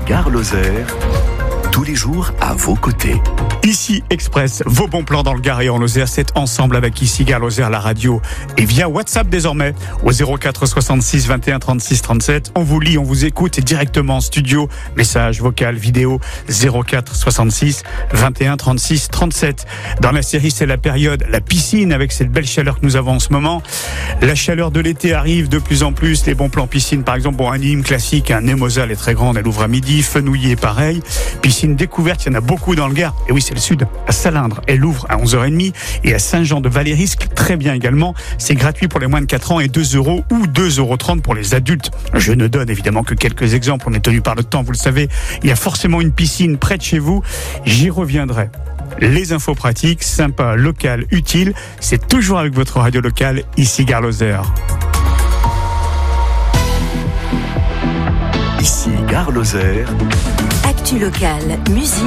Gare Lozère, tous les jours à vos côtés. Ici Express, vos bons plans dans le Gard et en Lozère, c'est ensemble avec Ici Gare Lozère, la radio, et via WhatsApp désormais, au 04 66 21 36 37. On vous lit, on vous écoute directement en studio, message, vocal, vidéo, 04 66 21 36 37. Dans la série, c'est la période, la piscine, avec cette belle chaleur que nous avons en ce moment. La chaleur de l'été arrive de plus en plus, les bons plans piscine, par exemple, bon, un Nîmes classique, un Nemosa, elle est très grande, elle ouvre à midi, Fenouillet, pareil. Piscine découverte, il y en a beaucoup dans le Gard, et oui, c'est le sud. À Salindre, elle ouvre à 11h30 et à Saint-Jean-de-Vallérisque, très bien également. C'est gratuit pour les moins de 4 ans et 2 € ou 2,30 € pour les adultes. Je ne donne évidemment que quelques exemples, on est tenu par le temps, vous le savez. Il y a forcément une piscine près de chez vous, j'y reviendrai. Les infos pratiques, sympas, locales, utiles, c'est toujours avec votre radio locale, ici Gare Lozère. Ici Gare Lozère. Actu locale, musique.